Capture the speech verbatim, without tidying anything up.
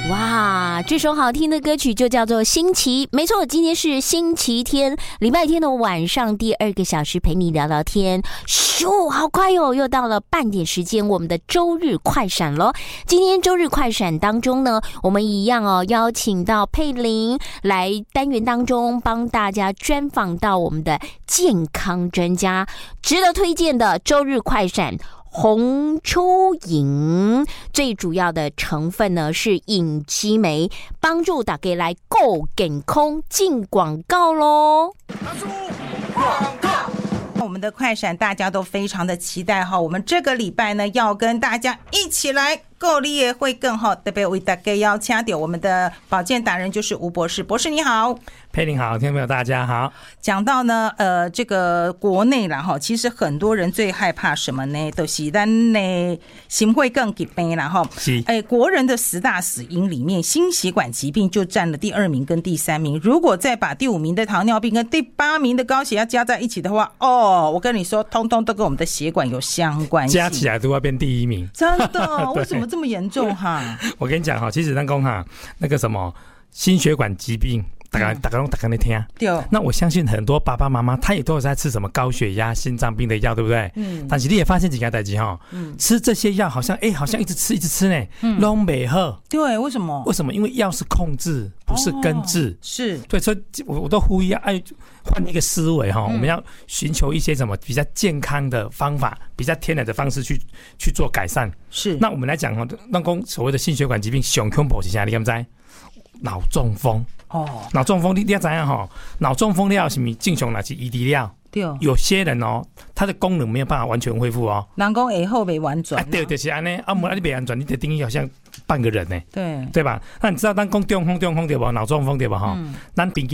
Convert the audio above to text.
哇，这首好听的歌曲就叫做《星期》，没错，今天是星期天，礼拜天的晚上第二个小时陪你聊聊天。咻，好快哦，又到了半点时间，我们的周日快闪咯。今天周日快闪当中呢，我们一样哦，邀请到佩玲来单元当中帮大家专访到我们的健康专家，值得推荐的周日快闪。红蚯蚓最主要的成分呢是隐激酶，帮助大家来够健康。进广告咯。 广告。我们的快闪大家都非常的期待哈，我们这个礼拜呢要跟大家一起来够力也会更好，特别为大家邀请到我们的保健达人就是吴博士。博士你好。 佩玲好，听众朋友大家好。 讲到呢呃这个国内啦哈，其实很多人最害怕什么呢，就是咱呢心会更疾病啦哈。哎，国人的十大死因里面心血管疾病就占了第二名跟第三名，如果再把第五名的糖尿病跟第八名的高血压加在一起的话，哦我跟你说通通都跟我们的血管有相关系， 加起来都要变第一名。真的为什么这么严重哈？ 我跟你讲哈，其实咱讲哈那个什么心血管疾病大家大家都大家在听，对。那我相信很多爸爸妈妈他也都有在吃什么高血压、心脏病的药，对不对？嗯。但是你也发现几件代志哈，嗯，吃这些药好像哎、欸，好像一直吃一直吃呢，嗯，都没好。 对，为什么？ 为什么？因为药是控制，不是根治。哦、 是。对， 所以我我都呼吁要哎换一个思维哈，嗯、我们要寻求一些什么比较健康的方法，比较天然的方式去去做改善。 是。 那我们来讲哈，那讲所谓的心血管疾病，上恐怖是啥？你敢不知？脑中风。哦，脑中风你你要知道哈，脑中风了什么正常那是移植了，对，有些人哦，他的功能没有办法完全恢复哦。 人讲以后没完全、啊， 对，就是安尼，啊，无你没完全，你的定义好像半个人呢， 对， 对吧？那你知道咱讲中风中风对吧？脑中风对吧？哈、嗯，咱平